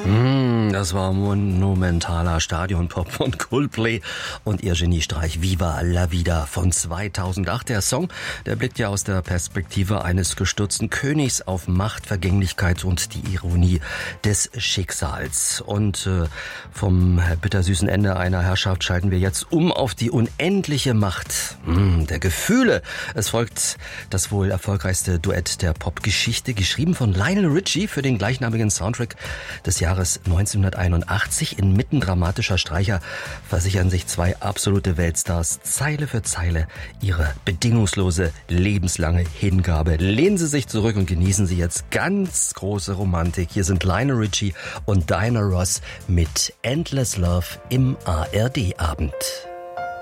Das war monumentaler Stadionpop von Coldplay und ihr Geniestreich Viva la Vida von 2008. Der Song, der blickt ja aus der Perspektive eines gestürzten Königs auf Macht, Vergänglichkeit und die Ironie des Schicksals. Und vom bittersüßen Ende einer Herrschaft schalten wir jetzt um auf die unendliche Macht der Gefühle. Es folgt das wohl erfolgreichste Duett der Popgeschichte, geschrieben von Lionel Richie für den gleichnamigen Soundtrack des Jahres 1981. Inmitten dramatischer Streicher versichern sich zwei absolute Weltstars Zeile für Zeile ihre bedingungslose, lebenslange Hingabe. Lehnen Sie sich zurück und genießen Sie jetzt ganz große Romantik. Hier sind Lionel Richie und Diana Ross mit Endless Love im ARD-Abend.